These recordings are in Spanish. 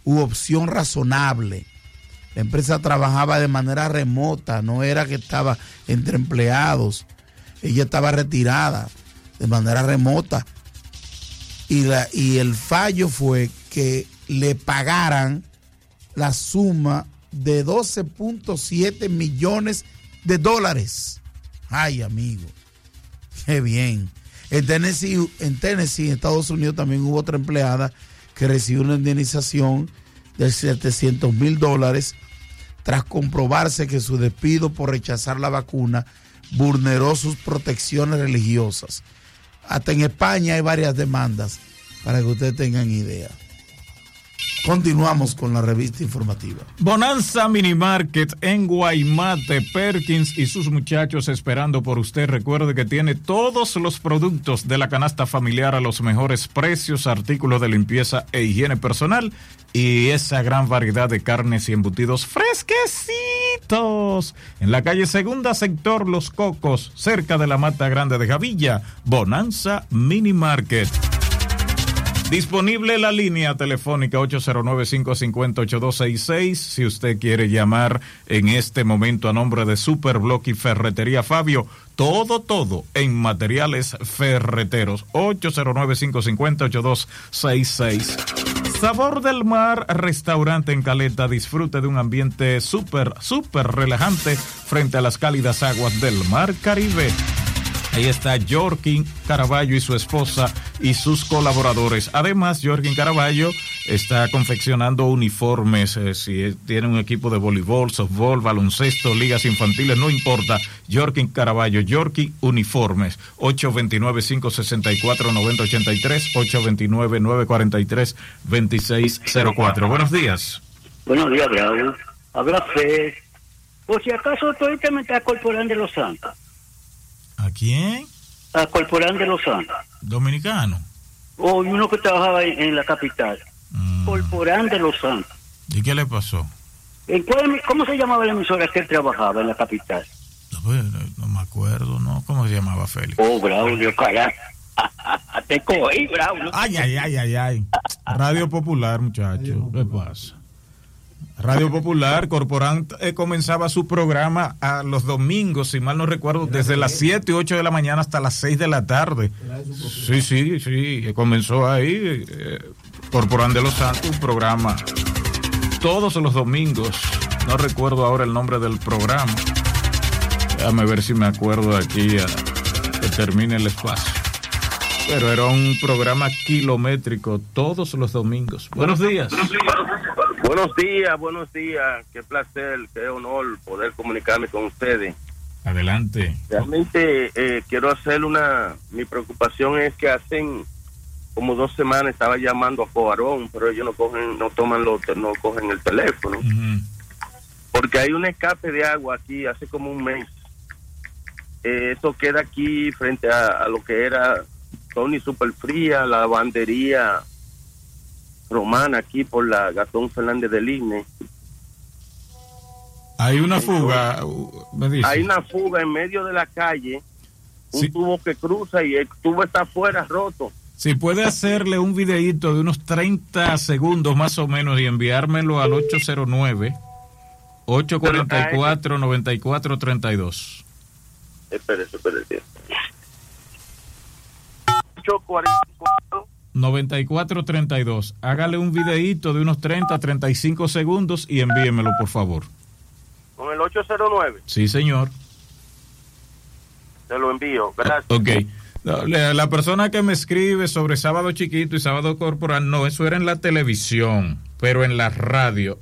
u opción razonable. La empresa trabajaba de manera remota, no era que estaba entre empleados. Ella estaba retirada de manera remota. Y el fallo fue que le pagaran la suma de $12.7 millones. Ay, amigo, qué bien. En Tennessee, Estados Unidos, también hubo otra empleada que recibió una indemnización de $700,000 tras comprobarse que su despido por rechazar la vacuna vulneró sus protecciones religiosas. Hasta en España hay varias demandas, para que ustedes tengan idea. Continuamos con la revista informativa. Bonanza Mini Market en Guaymate, Perkins y sus muchachos esperando por usted. Recuerde que tiene todos los productos de la canasta familiar a los mejores precios, artículos de limpieza e higiene personal y esa gran variedad de carnes y embutidos fresquecitos. En la calle Segunda, sector Los Cocos, cerca de la Mata Grande de Javilla. Bonanza Mini Market. Disponible la línea telefónica 809-550-8266. Si usted quiere llamar en este momento a nombre de Superblock y Ferretería Fabio, todo en materiales ferreteros. 809-550-8266. Sabor del Mar, restaurante en Caleta. Disfrute de un ambiente súper relajante frente a las cálidas aguas del Mar Caribe. Ahí está Jorkin Caraballo y su esposa y sus colaboradores. Además, Jorkin Caraballo está confeccionando uniformes. Si tiene un equipo de voleibol, softball, baloncesto, ligas infantiles, no importa. Jorkin Caraballo, Jorkin Uniformes. 829-564-9083, 829-943-2604. Buenos días. Buenos días, Bravo. Habla Fe. Por si acaso, tú ahorita me estás Corporán de los Santos. ¿A quién? A Corporán de los Santos. ¿Dominicano? O uno que trabajaba en la capital. Corporán de los Santos. ¿Y qué le pasó? ¿Cómo se llamaba la emisora que él trabajaba en la capital? No me acuerdo, ¿no? ¿Cómo se llamaba, Félix? Oh, Braulio, carajo. Te cogí, Braulio. Ay. Radio Popular, muchacho. ¿Qué pasa? Radio Popular, Corporán comenzaba su programa a los domingos, si mal no recuerdo, desde las 7 y 8 de la mañana hasta las 6 de la tarde. Sí, comenzó ahí, Corporán de los Santos, un programa todos los domingos. No recuerdo ahora el nombre del programa. Déjame ver si me acuerdo aquí que termine el espacio. Pero era un programa kilométrico todos los domingos. Buenos días. Buenos días. Qué placer, qué honor poder comunicarme con ustedes. Adelante. Realmente quiero hacer mi preocupación es que hacen como 2 semanas estaba llamando a Fobarón, pero ellos no cogen el teléfono. Uh-huh. Porque hay un escape de agua aquí hace como un mes. Eso queda aquí frente a lo que era Tony Superfría, la lavandería Romana, aquí por la Gastón Fernández del INE. Hay una fuga, me dice. Hay una fuga en medio de la calle, un tubo que cruza y el tubo está afuera roto. Si puede hacerle un videíto de unos 30 segundos más o menos y enviármelo al 809-844-9432. Espérese. 844 9432. Hágale un videíto de unos 30-35 segundos y envíemelo, por favor. ¿Con el 809? Sí, señor. Te lo envío, gracias. Ok. La persona que me escribe sobre Sábado Chiquito y Sábado Corporal, no, eso era en la televisión, pero en la radio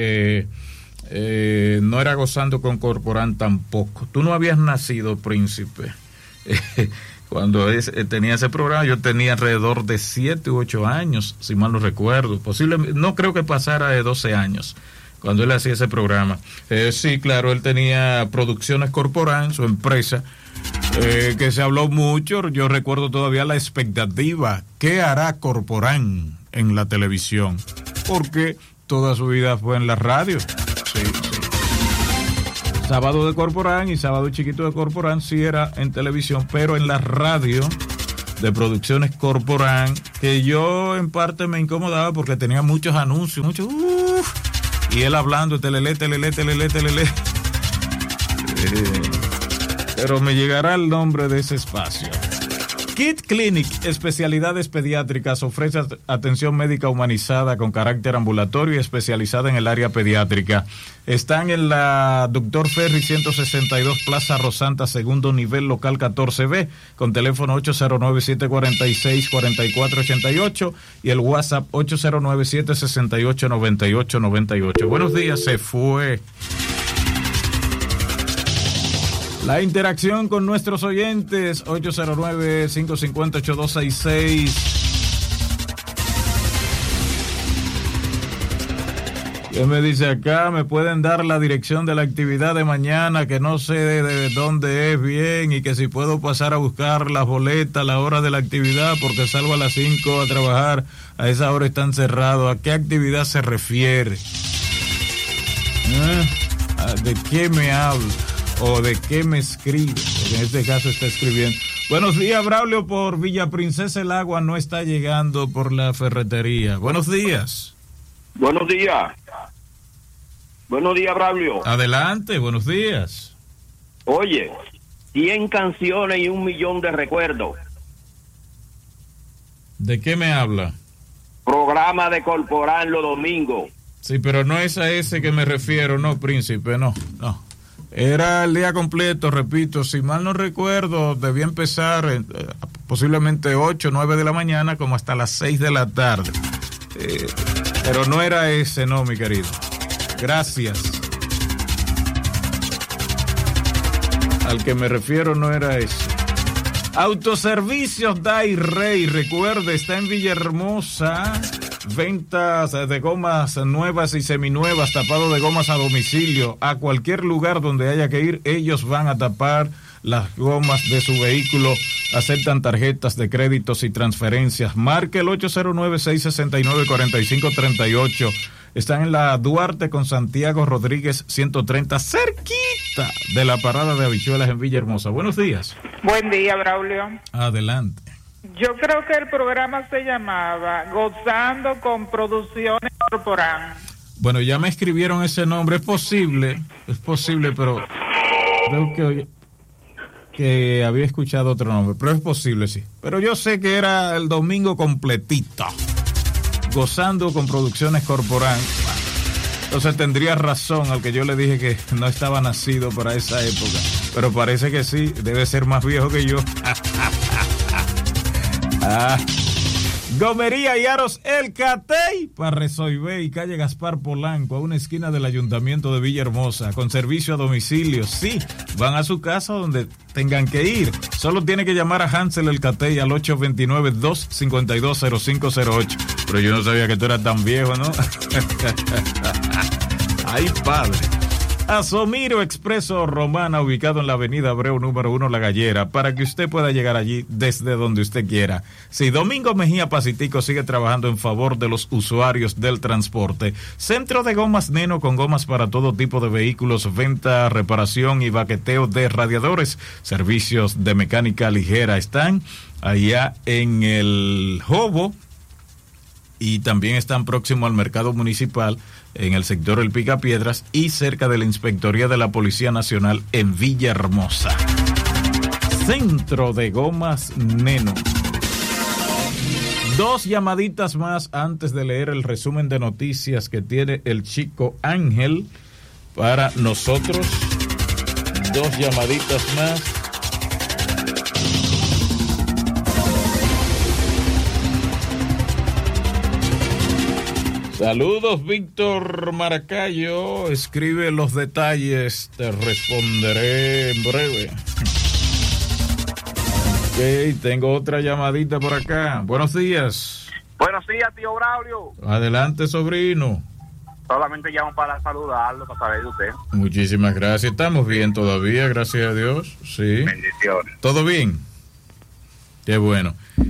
no era Gozando con Corporán tampoco. Tú no habías nacido, príncipe. Cuando tenía ese programa, yo tenía alrededor de 7 u 8 años, si mal no recuerdo. Posiblemente, no creo que pasara de 12 años cuando él hacía ese programa. Sí, claro, él tenía Producciones Corporán, su empresa, que se habló mucho. Yo recuerdo todavía la expectativa, ¿qué hará Corporán en la televisión? Porque toda su vida fue en la radio. Sí. Sábado de Corporán y Sábado Chiquito de Corporán sí era en televisión, pero en la radio de Producciones Corporán, que yo en parte me incomodaba porque tenía muchos anuncios, y él hablando, telele. Pero me llegará el nombre de ese espacio. Kid Clinic, especialidades pediátricas, ofrece atención médica humanizada con carácter ambulatorio y especializada en el área pediátrica. Están en la Dr. Ferry 162, Plaza Rosanta, segundo nivel, local 14B, con teléfono 809-746-4488 y el WhatsApp 809-768-9898. Buenos días, se fue. La interacción con nuestros oyentes, 809-550-8266. ¿Qué me dice acá? ¿Me pueden dar la dirección de la actividad de mañana? Que no sé de dónde es bien y que si puedo pasar a buscar las boletas a la hora de la actividad porque salgo a las 5 a trabajar. A esa hora están cerrados. ¿A qué actividad se refiere? ¿De qué me habla? ¿O de qué me escribe? Porque en este caso está escribiendo. Buenos días, Braulio, por Villa Princesa el agua no está llegando por la ferretería. Buenos días. Buenos días. Buenos días, Braulio. Adelante, buenos días. Oye, 100 canciones y 1.000.000 de recuerdos. ¿De qué me habla? Programa de Corporán los domingos. Sí, pero no es a ese que me refiero, no, príncipe, no. Era el día completo, repito, si mal no recuerdo, debía empezar posiblemente 8 o 9 de la mañana como hasta las 6 de la tarde. Pero no era ese, no, mi querido. Gracias. Al que me refiero no era ese. Autoservicios Dai Rey, recuerde, está en Villahermosa. Ventas de gomas nuevas y seminuevas, tapado de gomas a domicilio. A cualquier lugar donde haya que ir, ellos van a tapar las gomas de su vehículo. Aceptan tarjetas de créditos y transferencias. Marque el 809-669-4538. Están en la Duarte con Santiago Rodríguez 130, cerquita de la parada de habichuelas en Villahermosa. Buenos días. Buen día, Braulio. Adelante. Yo creo que el programa se llamaba Gozando con Producciones Corporán. Bueno, ya me escribieron ese nombre. Es posible, pero creo que había escuchado otro nombre. Pero es posible, sí. Pero yo sé que era el domingo completito. Gozando con Producciones Corporán. Entonces tendría razón al que yo le dije que no estaba nacido para esa época. Pero parece que sí, debe ser más viejo que yo. Gomería y Aros El Catey, Parresoibé y calle Gaspar Polanco, a una esquina del Ayuntamiento de Villahermosa, con servicio a domicilio. Sí, van a su casa donde tengan que ir. Solo tiene que llamar a Hansel El Catey al 829-252-0508. Pero yo no sabía que tú eras tan viejo, ¿no? Ay, padre. Asomiro Expreso Romana, ubicado en la avenida Abreu número 1 La Gallera, para que usted pueda llegar allí desde donde usted quiera. Si Domingo Mejía Pacitico sigue trabajando en favor de los usuarios del transporte. Centro de Gomas Neno, con gomas para todo tipo de vehículos, venta, reparación y baqueteo de radiadores. Servicios de mecánica ligera están allá en el Jobo y también están próximos al mercado municipal, en el sector El Picapiedras y cerca de la Inspectoría de la Policía Nacional en Villahermosa. Centro de Gomas Neno. 2 llamaditas más antes de leer el resumen de noticias que tiene el chico Ángel para nosotros. 2 llamaditas más. Saludos, Víctor Maracayo. Escribe los detalles, te responderé en breve. Ok, tengo otra llamadita por acá. Buenos días. Buenos días, tío Braulio. Adelante, sobrino. Solamente llamo para saludarlo, para saber de usted. Muchísimas gracias. Estamos bien todavía, gracias a Dios. Sí. Bendiciones. ¿Todo bien? Qué bueno.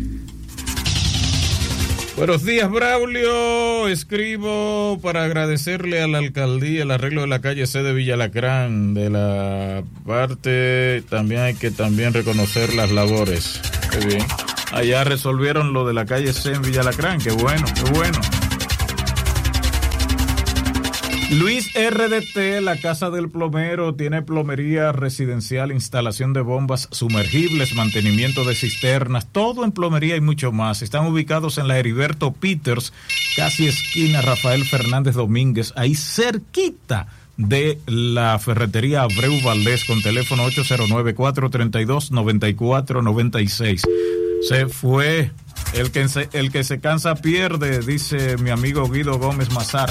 Buenos días, Braulio. Escribo para agradecerle a la alcaldía el arreglo de la calle C de Villa Lacrán. De la parte también hay que reconocer las labores. Qué bien. Allá resolvieron lo de la calle C en Villa Alacrán. Qué bueno, qué bueno. Luis RDT, la casa del plomero, tiene plomería residencial, instalación de bombas sumergibles, mantenimiento de cisternas, todo en plomería y mucho más. Están ubicados en la Heriberto Peters, casi esquina Rafael Fernández Domínguez, ahí cerquita de la ferretería Abreu Valdés, con teléfono 809-432-9496. Se fue. El que se cansa pierde, dice mi amigo Guido Gómez Mazara.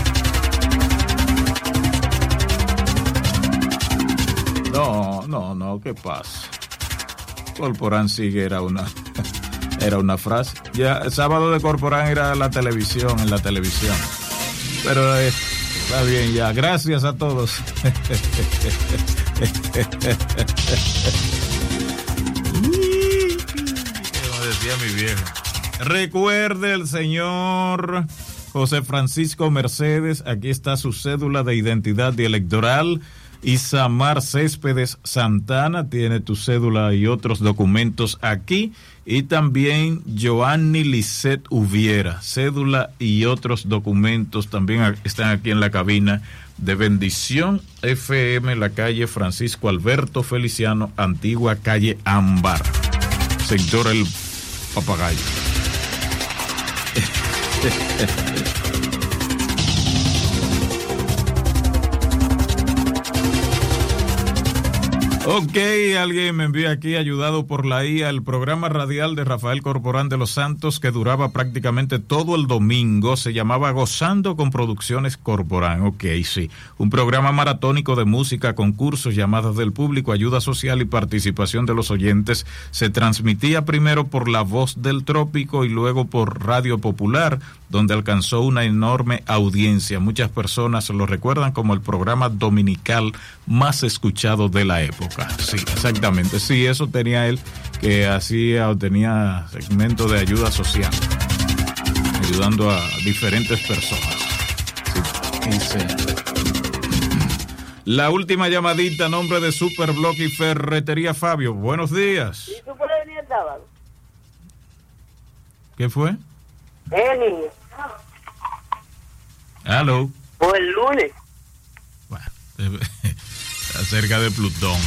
No, ¿qué pasa? Corporán sigue, era una frase. Ya, sábado de Corporán era en la televisión. Pero está bien ya, gracias a todos. Como decía mi viejo. Recuerde el señor José Francisco Mercedes, aquí está su cédula de identidad y electoral. Isamar Céspedes Santana tiene tu cédula y otros documentos aquí. Y también Joanny Lisset Uviera, cédula y otros documentos también están aquí en la cabina de Bendición FM, la calle Francisco Alberto Feliciano, antigua calle Ámbar, sector El Papagayo. Ok, alguien me envía aquí, ayudado por la IA, el programa radial de Rafael Corporán de los Santos, que duraba prácticamente todo el domingo, se llamaba Gozando con Producciones Corporán. Ok, sí, un programa maratónico de música, concursos, llamadas del público, ayuda social y participación de los oyentes. Se transmitía primero por La Voz del Trópico y luego por Radio Popular, donde alcanzó una enorme audiencia. Muchas personas lo recuerdan como el programa dominical más escuchado de la época. Sí, exactamente. Sí, eso tenía él, que hacía o tenía segmento de ayuda social, ayudando a diferentes personas. Sí. La última llamadita, nombre de Superblock y Ferretería Fabio. Buenos días. ¿Y tú puedes venir el sábado? ¿Qué fue? Niño. Aló. O el lunes. Bueno, acerca de Plutón.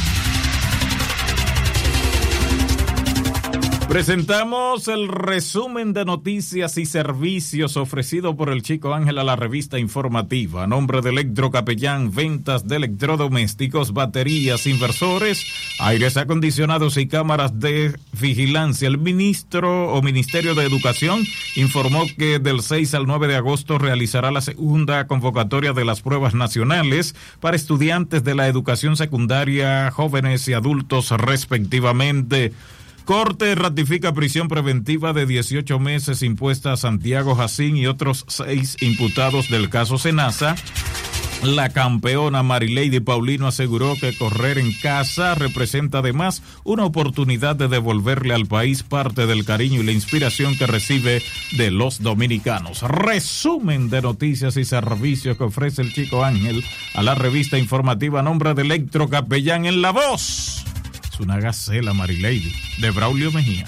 Presentamos el resumen de noticias y servicios ofrecido por el Chico Ángel a la revista informativa. A nombre de Electrocapellán, ventas de electrodomésticos, baterías, inversores, aires acondicionados y cámaras de vigilancia. El Ministerio de Educación informó que del 6 al 9 de agosto realizará la segunda convocatoria de las pruebas nacionales para estudiantes de la educación secundaria, jóvenes y adultos respectivamente. Corte ratifica prisión preventiva de 18 meses impuesta a Santiago Jacín y otros 6 imputados del caso Senasa. La campeona Marileidy Paulino aseguró que correr en casa representa además una oportunidad de devolverle al país parte del cariño y la inspiración que recibe de los dominicanos. Resumen de noticias y servicios que ofrece el Chico Ángel a la revista informativa a nombre de Electrocapellán en La Voz. Es una gacela, Marileidy, de Braulio Mejía.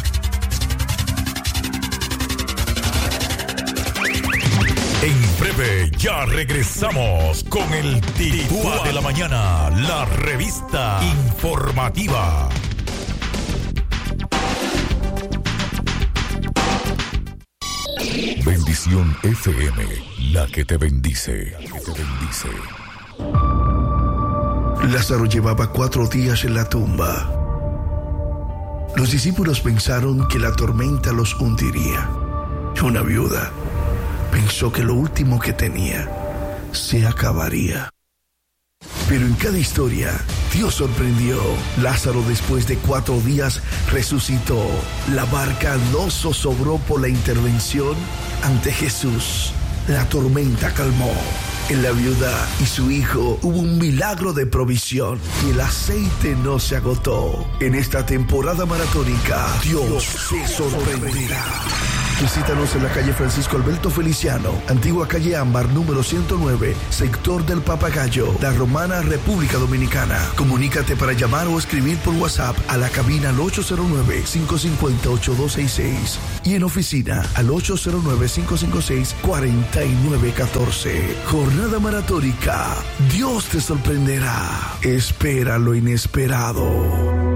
En breve ya regresamos con el Tirituá de la Mañana, la revista informativa. Bendición FM, la que te bendice. Lázaro llevaba 4 días en la tumba. Los discípulos pensaron que la tormenta los hundiría. Una viuda pensó que lo último que tenía se acabaría. Pero en cada historia, Dios sorprendió. Lázaro, después de 4 días, resucitó. La barca no zozobró por la intervención ante Jesús. La tormenta calmó. En la viuda y su hijo hubo un milagro de provisión y el aceite no se agotó. En esta temporada maratónica, Dios se sorprenderá. Visítanos en la calle Francisco Alberto Feliciano, antigua calle Ámbar, número 109, sector del Papagayo, La Romana, República Dominicana. Comunícate para llamar o escribir por WhatsApp a la cabina al 809-550-8266 y en oficina al 809-556-4914. Jornada maratónica. Dios te sorprenderá. Espera lo inesperado.